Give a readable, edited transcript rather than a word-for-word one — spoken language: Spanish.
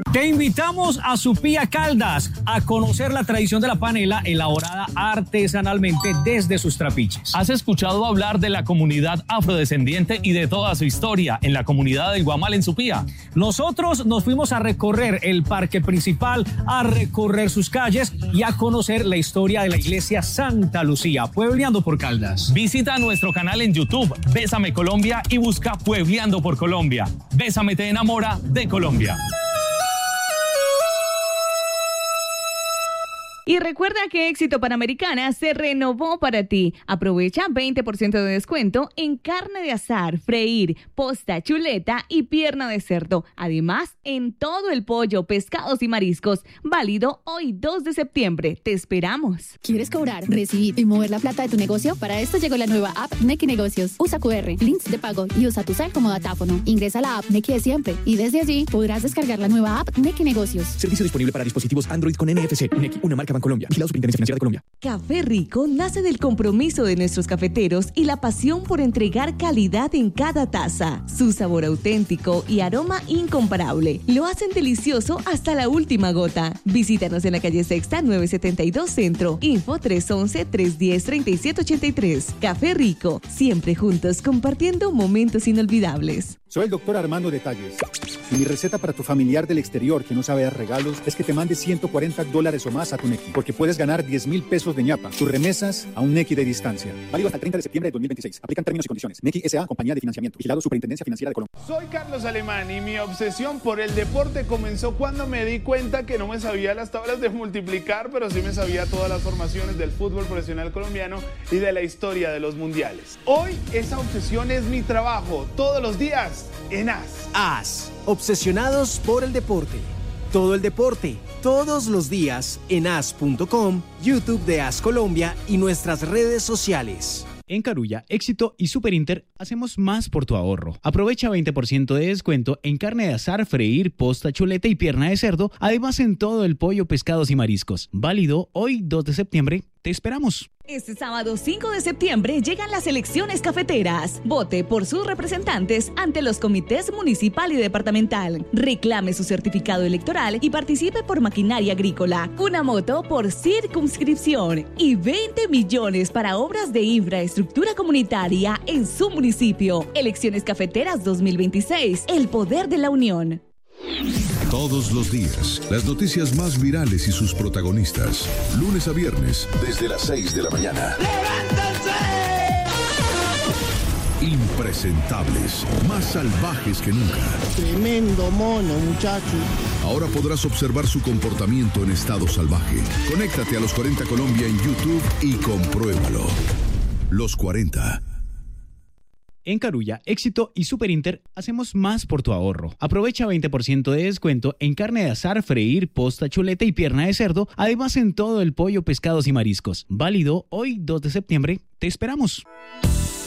Te invitamos a Supía Caldas a conocer la tradición de la panela elaborada artesanalmente desde sus trapiches. ¿Has escuchado hablar de la comunidad afrodescendiente y de toda su historia en la comunidad del Guamal en Supía? Nosotros nos fuimos a recorrer el parque principal, a recorrer sus calles y a conocer la historia de la iglesia Santa Lucía, Puebleando por Caldas. Visita nuestro canal en YouTube, Bésame Colombia, y busca Puebleando por Colombia. Bésame te enamora de Colombia. Y recuerda que Éxito Panamericana se renovó para ti. Aprovecha 20% de descuento en carne de asar, freír, posta, chuleta y pierna de cerdo. Además, en todo el pollo, pescados y mariscos. Válido hoy 2 de septiembre. Te esperamos. ¿Quieres cobrar, recibir y mover la plata de tu negocio? Para esto llegó la nueva app Nequi Negocios. Usa QR, links de pago y usa tu cel como datáfono. Ingresa a la app Nequi de siempre y desde allí podrás descargar la nueva app Nequi Negocios. Servicio disponible para dispositivos Android con NFC. Nequi, una marca Bancolombia. Vigilado Superintendencia Financiera de Colombia. Café Rico nace del compromiso de nuestros cafeteros y la pasión por entregar calidad en cada taza. Su sabor auténtico y aroma incomparable lo hacen delicioso hasta la última gota. Visítanos en la calle Sexta 972 Centro. Info 311-310-3783. Café Rico, siempre juntos compartiendo momentos inolvidables. Soy el doctor Armando Detalles. Y mi receta para tu familiar del exterior que no sabe dar regalos es que te mande $140 o más a tu Nequi, porque puedes ganar 10,000 pesos de ñapa. Tus remesas a un Nequi de distancia. Válido hasta el 30 de septiembre de 2026. Aplican términos y condiciones. Nequi S.A. Compañía de Financiamiento. Vigilado Superintendencia Financiera de Colombia. Soy Carlos Alemán y mi obsesión por el deporte comenzó cuando me di cuenta que no me sabía las tablas de multiplicar, pero sí me sabía todas las formaciones del fútbol profesional colombiano y de la historia de los mundiales. Hoy esa obsesión es mi trabajo, todos los días en AS. AS, obsesionados por el deporte. Todo el deporte, todos los días en as.com, YouTube de AS Colombia y nuestras redes sociales. En Carulla, Éxito y Superinter hacemos más por tu ahorro. Aprovecha 20% de descuento en carne de asar, freír, posta, chuleta y pierna de cerdo, además en todo el pollo, pescados y mariscos. Válido hoy 2 de septiembre. Te esperamos. Este sábado 5 de septiembre llegan las elecciones cafeteras. Vote por sus representantes ante los comités municipal y departamental. Reclame su certificado electoral y participe por maquinaria agrícola. Una moto por circunscripción y 20 millones para obras de infraestructura comunitaria en su municipio. Elecciones cafeteras 2026. El poder de la unión. Todos los días, las noticias más virales y sus protagonistas. Lunes a viernes, desde las 6 de la mañana. ¡Levántense! Impresentables, más salvajes que nunca. Tremendo mono, muchacho. Ahora podrás observar su comportamiento en estado salvaje. Conéctate a Los 40 Colombia en YouTube y compruébalo. Los 40. En Carulla, Éxito y Superinter hacemos más por tu ahorro. Aprovecha 20% de descuento en carne de asar, freír, posta, chuleta y pierna de cerdo, además en todo el pollo, pescados y mariscos. Válido hoy 2 de septiembre. Te esperamos.